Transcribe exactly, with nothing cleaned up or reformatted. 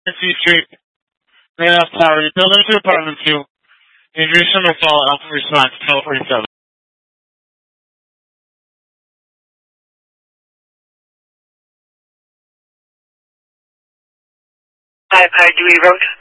C Street, Randolph Tower, building to apartment two. Injuries from a fall, Alpha response, twelve forty-seven. five five Dewey Road.